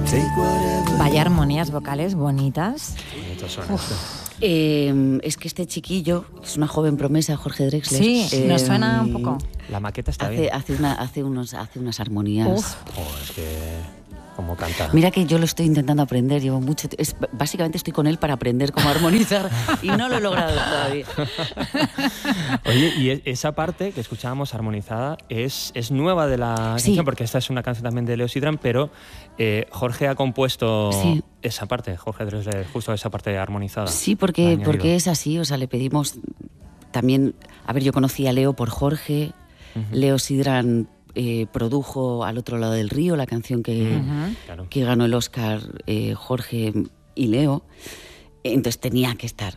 Vaya armonías vocales bonitas. Bonitos son estos. Es que este chiquillo es una joven promesa, Jorge Drexler. Sí, nos suena un poco. La maqueta está bien. Hace unas armonías. Es que... Cómo canta. Mira que yo lo estoy intentando aprender, llevo mucho básicamente estoy con él para aprender cómo armonizar y no lo he logrado todavía. Oye, y esa parte que escuchábamos armonizada es nueva de la canción, porque esta es una canción también de Leo Sidran, pero Jorge ha compuesto esa parte, Jorge Drexler, justo esa parte armonizada. Sí, porque es así, o sea, le pedimos también, a ver, yo conocí a Leo por Jorge, Leo Sidran produjo Al otro lado del río, la canción que ganó el Oscar Jorge y Leo, entonces tenía que estar.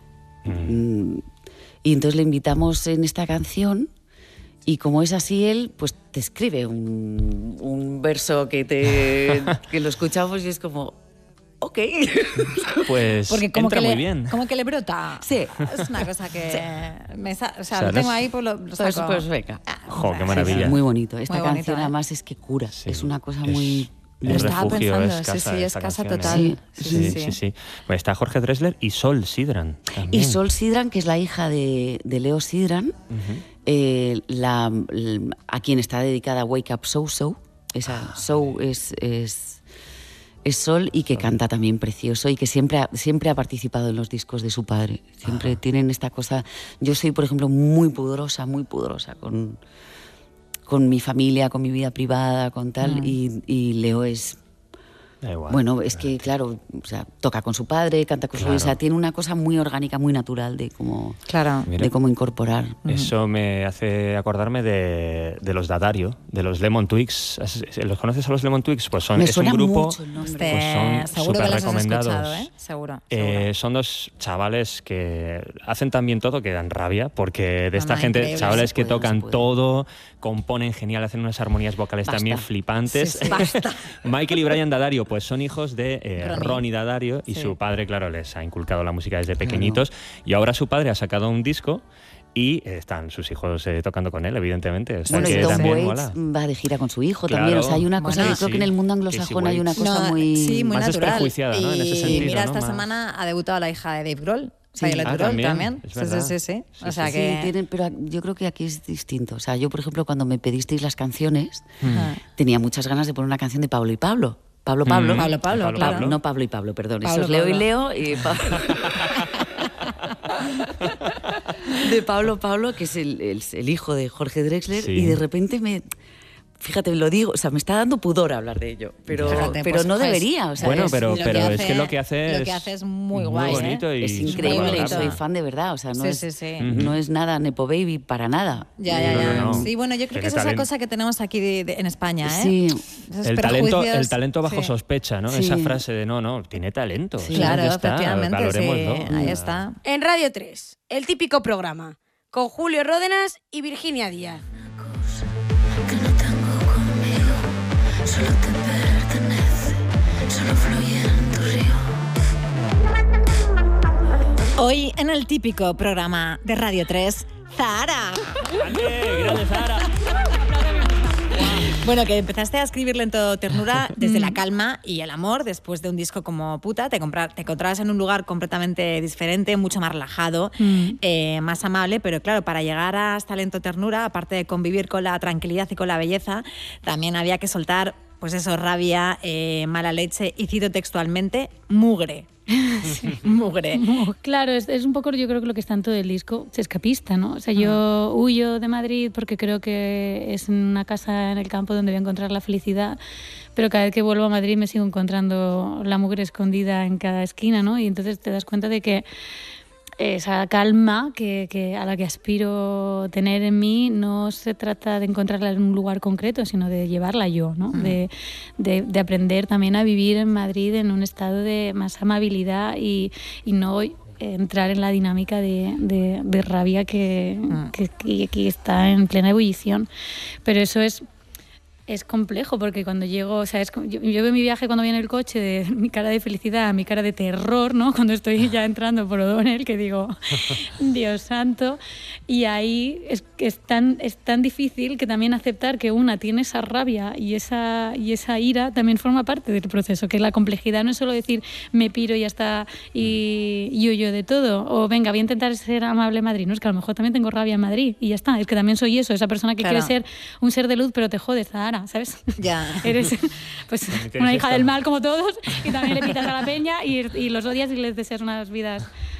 Y entonces le invitamos en esta canción y como es así él, pues te escribe un verso que lo escuchamos y es como... Ok. Pues porque como entra que muy bien. Como que le brota. Sí. Es una cosa que lo tengo ahí, pues lo saco. Pues venga. Qué maravilla. Sí, muy bonito. Esta muy canción bonito, además es que cura. Sí. Es una cosa muy... Lo estaba refugio, pensando, es casa total. Sí. Bueno, está Jorge Drexler y Sol Sidran también. Y Sol Sidran, que es la hija de Leo Sidran, a quien está dedicada Wake Up So So. Esa So es Sol y que canta también precioso y que siempre ha participado en los discos de su padre. Siempre tienen esta cosa... Yo soy, por ejemplo, muy pudorosa con mi familia, con mi vida privada, con tal, y Leo es... Igual, bueno, es que, claro, o sea, toca con su padre, canta con su... O sea, tiene una cosa muy orgánica, muy natural de cómo incorporar. Eso me hace acordarme de los Dadario, de los Lemon Twigs. ¿Los conoces a los Lemon Twigs? Pues es un grupo... Mucho el nombre. Pues son súper recomendados. Seguro. Son dos chavales que hacen también todo, que dan rabia, porque de esta gente, chavales que tocan todo, componen genial, hacen unas armonías vocales también flipantes. Sí. Basta. Michael y Brian Dadario, pues son hijos de Ronnie Dadario y su padre, claro, les ha inculcado la música desde pequeñitos y ahora su padre ha sacado un disco y están sus hijos tocando con él, evidentemente. O sea, bueno, que y Tom también Waits va de gira con su hijo también. O sea, hay una cosa, yo creo que en el mundo anglosajón hay una cosa muy más natural. Desprejuiciada, ¿no? En ese sentido, mira, ¿no? esta semana ha debutado la hija de Dave Grohl. Sí. También. Sí. O sea que... pero yo creo que aquí es distinto. O sea, yo, por ejemplo, cuando me pedisteis las canciones, tenía muchas ganas de poner una canción de Pablo y Pablo. Pablo, claro. No Pablo y Pablo, perdón. Eso es Leo y Leo y Pablo. De Pablo, que es el hijo de Jorge Drexler, y de repente fíjate, lo digo, o sea, me está dando pudor hablar de ello, pero pues, no debería. O sea, bueno, pero es que lo que hace es muy guay, bonito y es increíble. Soy fan de verdad, o sea, no es nada Nepo Baby para nada. Ya. No. Sí, bueno, yo creo que es esa cosa que tenemos aquí en España, ¿eh? Sí. El talento bajo sospecha, ¿no? Esa frase de no, tiene talento. Sí. Claro, efectivamente, valorémoslo. Ahí está. En Radio 3, el típico programa, con Julio Ródenas y Virginia Díaz. Que no tengo conmigo, solo te pertenece, solo fluye en tu río. Hoy en el típico programa de Radio 3, Zahara. ¡Grande Zahara! Bueno, que empezaste a escribir Lento Ternura desde la calma y el amor, después de un disco como Puta, te encontrabas en un lugar completamente diferente, mucho más relajado, más amable, pero claro, para llegar hasta Lento Ternura, aparte de convivir con la tranquilidad y con la belleza, también había que soltar, pues eso, rabia, mala leche y, cito textualmente, mugre. Sí. Mugre. Claro, es un poco, yo creo que lo que está en todo el disco es escapista, ¿no? O sea, yo huyo de Madrid porque creo que es una casa en el campo donde voy a encontrar la felicidad, pero cada vez que vuelvo a Madrid me sigo encontrando la mugre escondida en cada esquina, ¿no? Y entonces te das cuenta de que esa calma a la que aspiro tener en mí no se trata de encontrarla en un lugar concreto, sino de llevarla yo, ¿no? De aprender también a vivir en Madrid en un estado de más amabilidad y no entrar en la dinámica de rabia que está en plena ebullición. Pero eso es Es complejo porque cuando llego, o sea, yo veo mi viaje cuando viene el coche de mi cara de felicidad a mi cara de terror, ¿no? Cuando estoy ya entrando por O'Donnell, que digo, Dios santo, y ahí es tan difícil que también aceptar que una tiene esa rabia y esa ira también forma parte del proceso, que la complejidad no es solo decir me piro y ya está y huyo de todo, o venga, voy a intentar ser amable en Madrid, no, es que a lo mejor también tengo rabia en Madrid y ya está, es que también soy eso, esa persona que quiere ser un ser de luz pero te jodes, Zahara, ¿sabes? Ya. Eres pues una hija del mal como todos y también le pitas a la peña y los odias y les deseas unas vidas